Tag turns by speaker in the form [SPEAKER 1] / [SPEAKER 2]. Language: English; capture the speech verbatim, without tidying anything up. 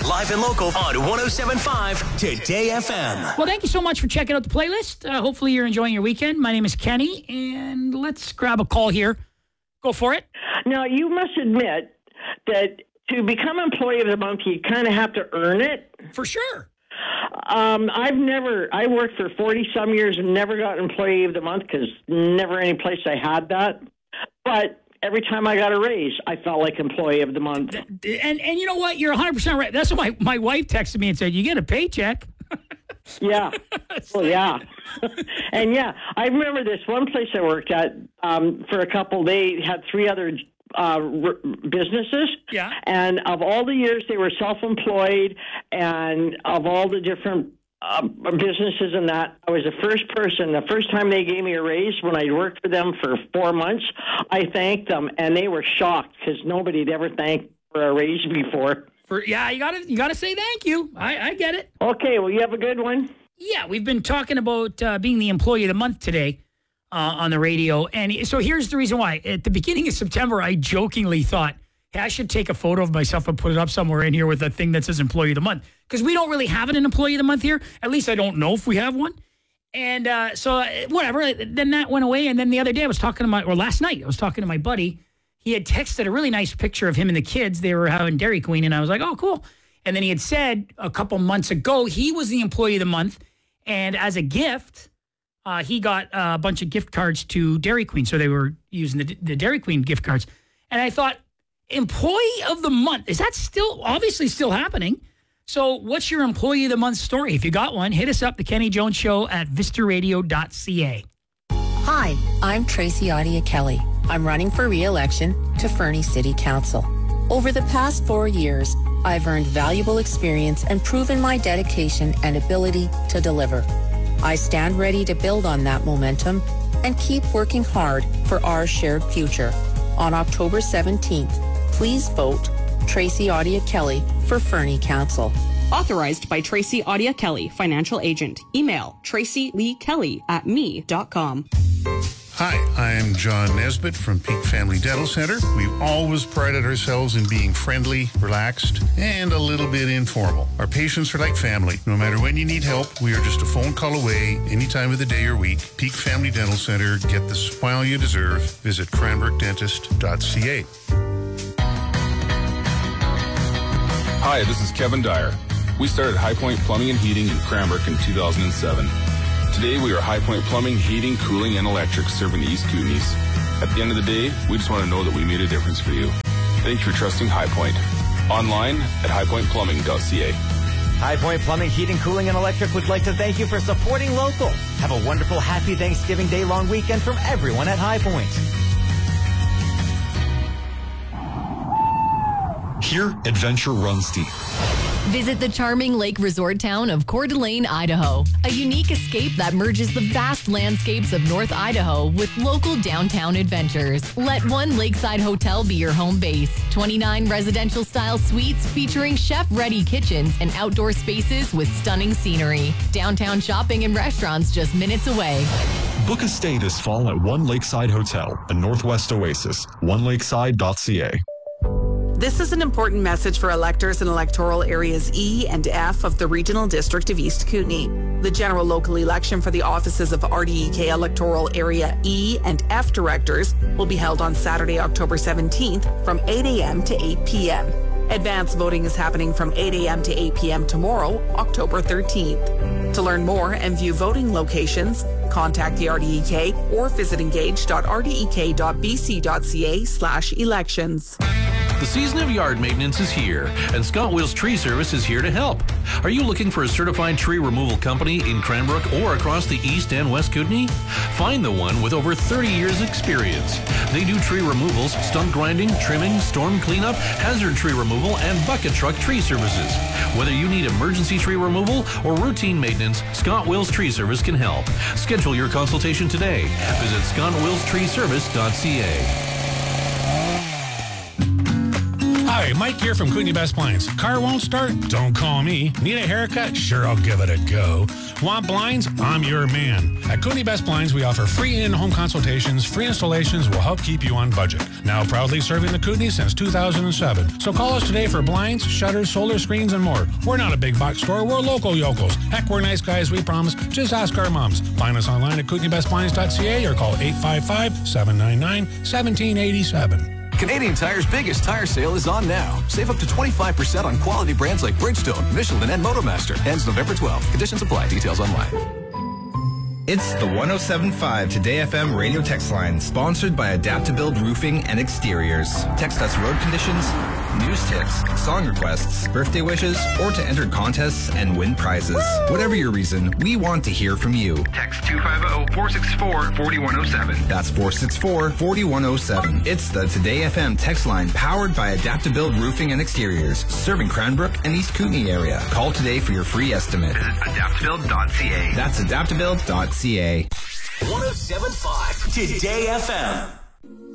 [SPEAKER 1] Live and local on one oh seven point five Today F M.
[SPEAKER 2] Well, thank you so much for checking out the playlist. Uh, hopefully you're enjoying your weekend. My name is Kenny, and let's grab a call here. Go for it.
[SPEAKER 3] Now, you must admit that to become Employee of the Month, you kind of have to earn it.
[SPEAKER 2] For sure.
[SPEAKER 3] Um, I've never, I worked for forty-some years and never got Employee of the Month because never any place I had that. But every time I got a raise, I felt like Employee of the Month.
[SPEAKER 2] And and you know what? You're one hundred percent right. That's what my, my wife texted me and said, you get a paycheck.
[SPEAKER 3] Yeah. Well, yeah. And yeah, I remember this one place I worked at um, for a couple, they had three other uh, r- businesses.
[SPEAKER 2] Yeah.
[SPEAKER 3] And of all the years they were self-employed and of all the different uh, businesses and that, I was the first person, the first time they gave me a raise when I worked for them for four months, I thanked them and they were shocked because nobody had ever thanked for a raise before.
[SPEAKER 2] For, yeah, you gotta you gotta say thank you. I, I get it.
[SPEAKER 3] Okay, well, you have a good one.
[SPEAKER 2] Yeah, we've been talking about uh, being the Employee of the Month today uh, on the radio. And so here's the reason why. At the beginning of September, I jokingly thought, hey, I should take a photo of myself and put it up somewhere in here with a thing that says Employee of the Month. Because we don't really have an Employee of the Month here. At least I don't know if we have one. And uh, so uh, whatever. Then that went away. And then the other day I was talking to my, or last night, I was talking to my buddy. He had texted a really nice picture of him and the kids. They were having Dairy Queen. And I was like, oh, cool. And then he had said a couple months ago, he was the Employee of the Month. And as a gift, uh, he got a bunch of gift cards to Dairy Queen. So they were using the, the Dairy Queen gift cards. And I thought, Employee of the Month, is that still obviously still happening? So what's your Employee of the Month story? If you got one, hit us up, The Kenny Jones Show at vista radio dot c a.
[SPEAKER 4] Hi, I'm Tracy Audia Kelly. I'm running for re-election to Fernie City Council. Over the past four years, I've earned valuable experience and proven my dedication and ability to deliver. I stand ready to build on that momentum and keep working hard for our shared future. On October seventeenth, please vote Tracy Audia Kelly for Fernie Council.
[SPEAKER 5] Authorized by Tracy Audia Kelly, financial agent. Email tracy lee kelly at me dot com.
[SPEAKER 6] Hi, I'm John Nesbitt from Peak Family Dental Center. We've always prided ourselves in being friendly, relaxed, and a little bit informal. Our patients are like family. No matter when you need help, we are just a phone call away, any time of the day or week. Peak Family Dental Center. Get the smile you deserve. Visit cranbrook dentist dot c a.
[SPEAKER 7] Hi, this is Kevin Dyer. We started High Point Plumbing and Heating in Cranbrook in two thousand seven. Today, we are High Point Plumbing, Heating, Cooling, and Electric serving the East Kootenays. At the end of the day, we just want to know that we made a difference for you. Thank you for trusting High Point. Online at high point plumbing dot c a.
[SPEAKER 8] High Point Plumbing, Heating, Cooling, and Electric would like to thank you for supporting local. Have a wonderful, happy Thanksgiving Day long weekend from everyone at High Point.
[SPEAKER 9] Here, adventure runs deep.
[SPEAKER 10] Visit the charming lake resort town of Coeur d'Alene, Idaho. A unique escape that merges the vast landscapes of North Idaho with local downtown adventures. Let one lakeside hotel be your home base. twenty-nine residential-style suites featuring chef-ready kitchens and outdoor spaces with stunning scenery. Downtown shopping and restaurants just minutes away.
[SPEAKER 9] Book a stay this fall at One Lakeside Hotel, a Northwest oasis. one lakeside dot c a.
[SPEAKER 11] This is an important message for electors in electoral areas E and F of the Regional District of East Kootenay. The general local election for the offices of R D E K Electoral Area E and F directors will be held on Saturday, October seventeenth from eight a.m. to eight p.m. Advance voting is happening from eight a.m. to eight p.m. tomorrow, October thirteenth. To learn more and view voting locations, contact the R D E K or visit engage dot r d e k dot b c dot c a slash elections.
[SPEAKER 12] The season of yard maintenance is here, and Scott Wills Tree Service is here to help. Are you looking for a certified tree removal company in Cranbrook or across the East and West Kootenay? Find the one with over thirty years experience. They do tree removals, stump grinding, trimming, storm cleanup, hazard tree removal, and bucket truck tree services. Whether you need emergency tree removal or routine maintenance, Scott Wills Tree Service can help. Schedule your consultation today. Visit scott wills tree service dot c a.
[SPEAKER 13] Hi, Mike here from Kootenai Best Blinds. Car won't start? Don't call me. Need a haircut? Sure, I'll give it a go. Want blinds? I'm your man. At Kootenai Best Blinds, we offer free in-home consultations, free installations will help keep you on budget. Now proudly serving the Kootenai since two thousand seven. So call us today for blinds, shutters, solar screens, and more. We're not a big box store. We're local yokels. Heck, we're nice guys, we promise. Just ask our moms. Find us online at kootenai best blinds dot c a or call eight five five, seven nine nine, one seven eight seven.
[SPEAKER 14] Canadian Tire's biggest tire sale is on now. Save up to twenty-five percent on quality brands like Bridgestone, Michelin, and Motomaster. Ends November twelfth. Conditions apply. Details online.
[SPEAKER 15] It's the one oh seven point five Today F M radio text line, sponsored by Adaptabuild Roofing and Exteriors. Text us road conditions, news tips, song requests, birthday wishes, or to enter contests and win prizes. Whatever your reason, we want to hear from you.
[SPEAKER 16] Text two five zero, four six four, four one zero seven.
[SPEAKER 15] That's four six four, four one zero seven. It's the Today F M text line, powered by Adaptabuild Roofing and Exteriors, serving Cranbrook and East Kootenai area. Call today for your free estimate.
[SPEAKER 16] Visit adaptabuild dot c a.
[SPEAKER 15] That's adaptabuild dot c a.
[SPEAKER 1] one oh seven point five Today F M.